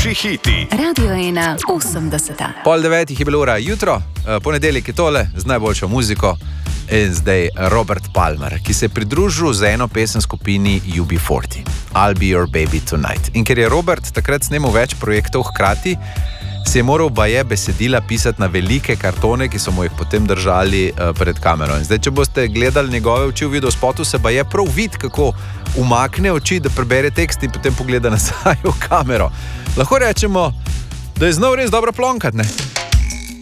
Najboljši hiti. Radio 1 80. Pol 9 je bilo ura jutro, ponedeljek je tole z najboljšo muziko in zdaj Robert Palmer, ki se je pridružil z eno pesem skupini UB40, I'll Be Your Baby Tonight. In ker je Robert takrat snemal več projektov hkrati, se je moral baje besedila pisati na velike kartone, ki so mu jih potem držali pred kamero. In zdaj, če boste gledali njegove oči v videospotu, se baje prav vidi, kako umakne oči, da prebere tekst in potem pogleda nazaj v kamero. Lahko rečemo, da je znal res dobro plonkat, ne?